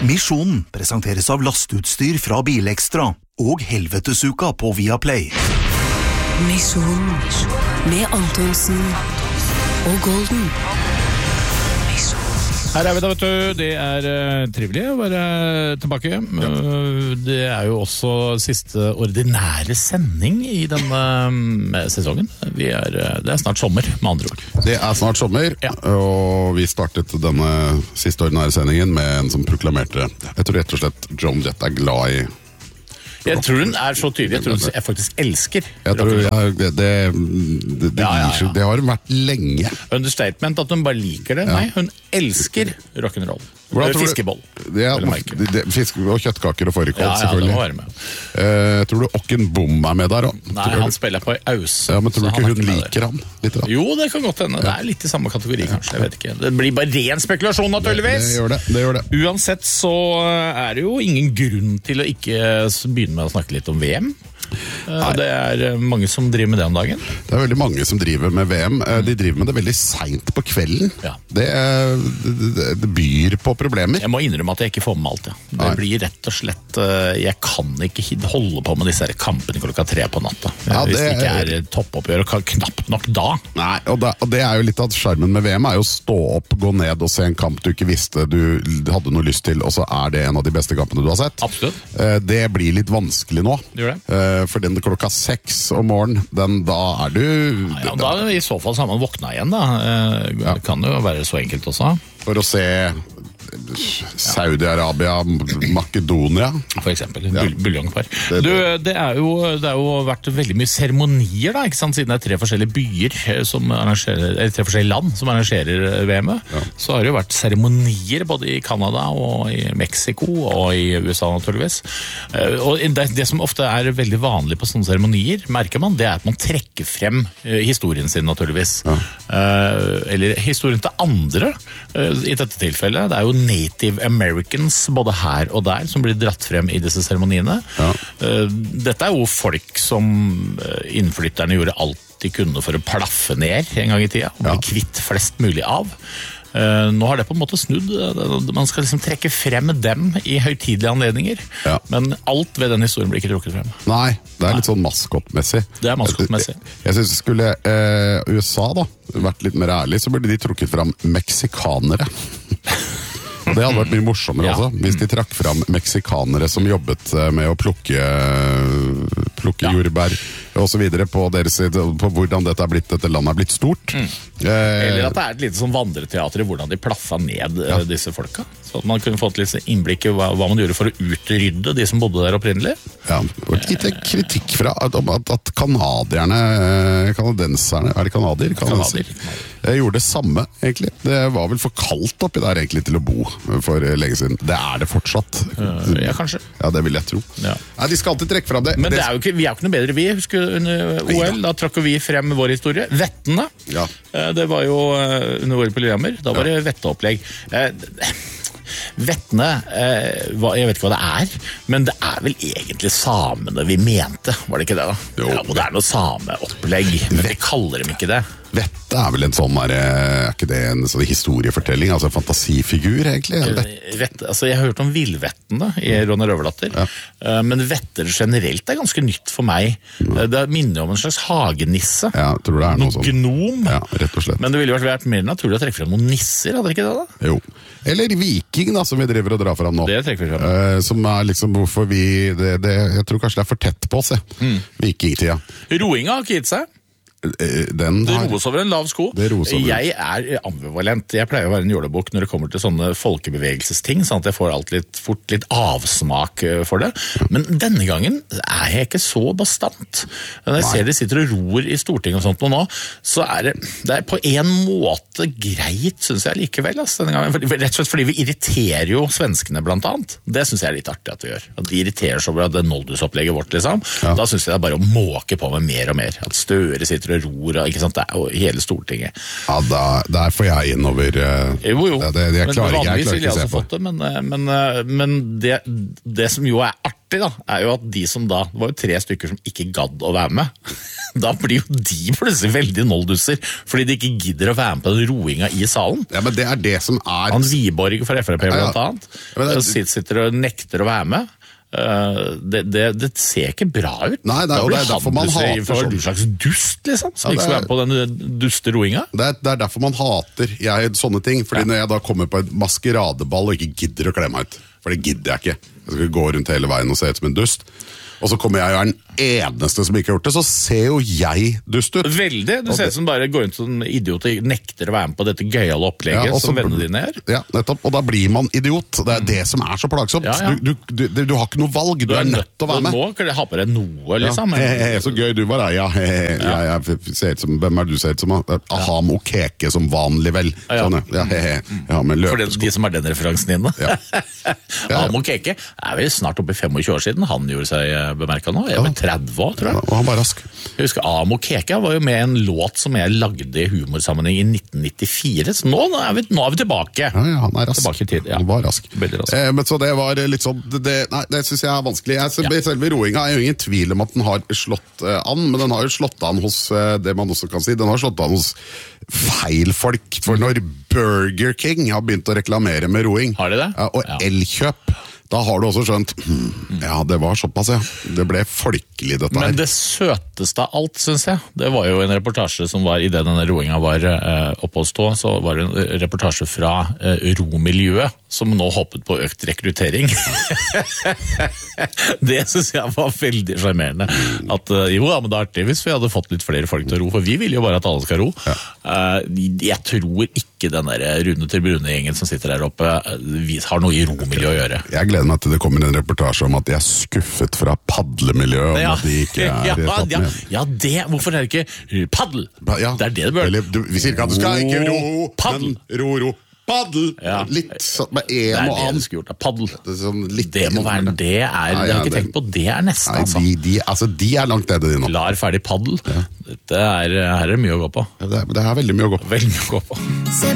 Misjonen presenteres av lastutstyr fra Bilekstra og Helvetesuka på Viaplay. Misjon med Antonsen og Golden. Her vi da, vet du. Det trivelig å være tilbake. Det jo også siste ordinære sending i denne sesongen. Det snart sommer, med andre ord. Det snart sommer, og vi startet denne siste ordinære sendingen med en som proklamerte, jeg tror rett og slett Joan Jett glad i. Jeg tror hun så tydelig, jeg tror hun faktisk elsker det har vært lenge. Understatement at hun bare liker det. Nei, hun elsker rock'n'roll. Fiskeboll. Fisk og kjøttkaker og fårikål, selvfølgelig. Det må være med. Tror du Åkken Bom med der også? Nei, han spiller på Ause. Ja, men tror du ikke hun liker han? Litt, jo, det kan godt hende. Det litt i samme kategori, kanskje. Jeg vet ikke. Det blir bare ren spekulasjon, naturligvis. Det gjør det. Uansett så det jo ingen grunn til å ikke begynne med å snakke litt om VM. Det mange som driver med det om dagen. Det veldig mange som driver med VM. De driver med det veldig sent på kvelden. Det byr på problemer. Jeg må innrømme at jeg ikke får med alt. Det blir rett og slett jeg kan ikke holde på med disse kampene klokka 3 på natta. Hvis det ikke toppoppgjør, og knapt nok da. Nei, og det jo litt av skjermen med VM jo å stå opp, gå ned og se en kamp du ikke visste du hadde noe lyst til, og så det en av de beste kampene du har sett. Absolutt. Det blir litt vanskelig nå. Gjør det? For den klokka 6 om morgenen, da du... Da I så fall så har man våkna igjen da. Det kan jo være så enkelt også. For å se Saudi-Arabia, Makedonia for eksempel, buljongpar. Det jo vært veldig mye seremonier da, ikke sant? Siden det 3 forskjellige byer som arrangerer, eller 3 forskjellige land som arrangerer VM, så har det jo vært seremonier både i Canada og i Mexico og i USA naturligvis. Og det som ofte veldig vanlig på sånne seremonier, merker man, det at man trekker frem historien sin naturligvis. Eller historien til andre i dette tilfellet. Det jo Native Americans både her og der som blir dratt frem i disse seremoniene. Dette jo folk som innflytterne gjorde alt de kunne for å plaffe ned en gang i tida, og bli kvitt flest mulig av. Nå har det på en måte snudd. Man skal liksom trekke frem dem i høytidelige anledninger, men alt ved den historien blir ikke trukket frem. Nei, det litt sånn maskotmessig. Det maskotmessig. Jeg synes skulle USA da vært litt mer ærlig, så burde de trukket frem meksikanere. Det hadde vært mye morsommere også, hvis de trakk frem meksikanere som jobbet med å plukke jordbær og så videre på deres side, på hvordan dette landet blitt stort. Eller at det et lite sånn vandreteater i hvordan de plaffa ned disse folka. Så at man kunne fått litt innblikk i hva man gjorde for å utrydde de som bodde der opprinnelig. Ja, og litt kritikk fra at kanadierne, kanadenserne, det kanadier? Kanadier. Gjorde det samme, egentlig. Det var vel for kaldt oppi der, egentlig, til å bo for lenge siden. Det det fortsatt. Ja, kanskje. Ja, det vil jeg tro. Ja. Nei, de skal alltid trekke frem det. Men vi jo ikke noe bedre, vi. Husker under OL, da trakk vi frem vår historie. Vettene. Ja. Det var jo under våre programmer. Da var det vetteopplegg. Vettene, jeg vet ikke hva det men det vel egentlig samene vi mente, var det ikke det da? Jo. Ja, og det noe sameopplegg, men vi kaller dem ikke det. Vette vel en sånn ikke det en sånn historiefortelling, altså en fantasifigur egentlig? Altså jeg har hørt om villvettene i Ronny Røverdatter, men vetter generelt ganske nytt for meg. Det minner om en slags hagenisse. Ja, jeg tror det noe sånn. Gnom. Ja, rett og slett. Men det ville vært mer naturlig å trekke frem noen nisser, hadde det ikke det da? Jo. Eller viking da, som vi driver og drar frem nå. Det trekker vi frem. Som liksom hvorfor vi, jeg tror kanskje det for tett på oss, vikingtida. Roinga har ikke gitt seg. Det roes over en lav sko. Jeg ambivalent. Jeg pleier å være en jordebukk når det kommer til sånne folkebevegelsesting, sånn at jeg får fort litt avsmak for det. Men denne gangen jeg ikke så bastant. Når jeg ser de sitter og ror i Stortinget og sånt nå, så det på en måte greit, synes jeg likevel. Denne gangen. Rett og slett fordi vi irriterer jo svenskene blant annet. Det synes jeg litt artig at vi gjør. At de irriterer seg over det Noldus-opplegget vårt, liksom. Da synes jeg det bare å måke på med mer og mer. At Støre sitter og ror, ikke sant? Det jo hele Stortinget. Ja, der får jeg innover Jo. Jeg klarer ikke å se på. Men det som jo artig artig da, jo at de som da, det var jo 3 stykker som ikke gadd å være med, da blir jo de plutselig veldig noldusser, fordi de ikke gidder å være med på den roinga i salen. Ja, men det det som Han Wiborg for FrP blant annet, sitter og nekter å være med. Det ser ikke bra ut. Nei, det er derfor man hater for en slags dust, liksom, som ikke skal være på den duste roinga. Det er derfor man hater sånne ting, fordi når jeg da kommer på en maskeradeball og ikke gidder å kle meg ut, for det gidder jeg ikke. Jeg skal gå rundt hele veien og se ut som en dust. Og så kommer jeg og den eneste som ikke har gjort det, så ser jo jeg dust ut. Veldig, du ser ut som bare går rundt som en idiot og nekter å være med på dette gøyale opplegget som vennene dine gjør. Ja, nettopp, og da blir man idiot. Det det som så plagsomt. Ja. Du har ikke noe valg, du nødt til å være med. Nå kan du ha på deg noe, liksom. Så gøy du var, ja. Jeg ser ut som, hvem du ser ut som? Aham Okeke som vanlig, vel. Sånn, ja, med for de som har den referansen din, da. Ja. Aham Okeke vel snart oppe i 25 år siden. Han gjorde seg bemerket nå. Jeg var 30 år, tror jeg. Og han var rask. Jeg husker Aham Okeke var jo med en låt som jeg lagde i humorsammenheng i 1994, så nå er vi tilbake. Ja, han rask. Tilbake i tid, ja. Han var rask. Veldig rask. Men så det var litt sånn, det synes jeg vanskelig. Selve roinga jo ingen tvil om at den har slått an, men den har jo slått an hos, det man også kan si, den har slått an hos feil folk. For når Burger King har begynt å reklamere med roing, har de det? Og Elkjøp, da har du også skjønt, ja, det var såpass, ja. Det ble folkelig, dette her. Men det søteste av alt, synes jeg, det var jo en reportasje som var, i det denne roinga var oppe å stå, så var det en reportasje fra romiljøet, som nå håpet på økt rekruttering. Det synes jeg var veldig charmerende. At jo, ja, men det er artig hvis vi hadde fått litt flere folk til å ro, for vi vil jo bare at alle skal ro. Ja. Jeg tror ikke den der Rune til Brune-gjengen som sitter der oppe, vi har noe i romiljøet å gjøre. Jeg gleder meg til det kommer en reportasje om at de skuffet fra padlemiljøet, om at de ikke tatt med. Ja, hvorfor det ikke paddel? Ja. Det det bør. Vi sier ikke at du skal ikke ro, paddel. Men ro. Paddel! Ja. Litt sånn med en og annen. Det skulle gjort, paddel. Sånn det må være, det har jeg ikke tenkt på, det nesten, altså. De langt nede de nå. Lar ferdig paddel. Ja. Her det mye å gå på. Det veldig mye å gå på. Veldig mye å gå på.